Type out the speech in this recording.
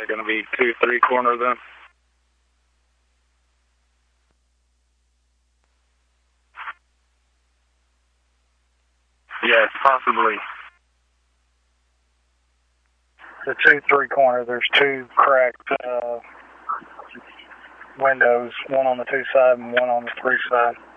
They're going to be 2 3-corner then? Yes, possibly. The 2 3-corner, there's 2 cracked windows, one on the 2 side and one on the 3 side.